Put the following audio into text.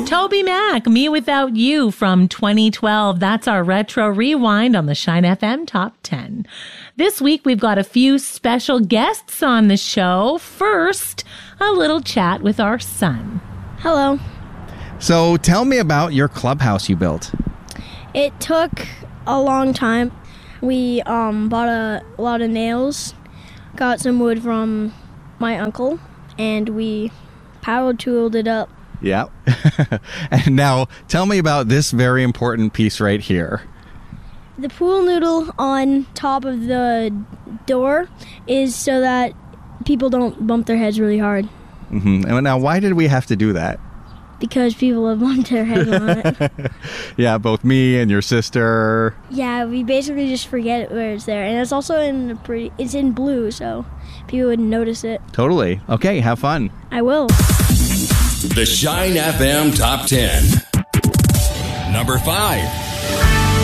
Toby Mac, Me Without You from 2012. That's our retro rewind on the Shine FM Top 10. This week, we've got a few special guests on the show. First, a little chat with our son. Hello. So tell me about your clubhouse you built. It took a long time. We bought a lot of nails, got some wood from my uncle, and we power tooled it up. Yeah. And now tell me about this very important piece right here. The pool noodle on top of the door is so that people don't bump their heads really hard. Mm-hmm. And now, why did we have to do that? Because people have bumped their heads on it. Yeah, both me and your sister. Yeah, we basically just forget where it's there. And it's also it's in blue, so people wouldn't notice it. Totally. Okay, have fun. I will. The Shine FM Top 10. Number 5.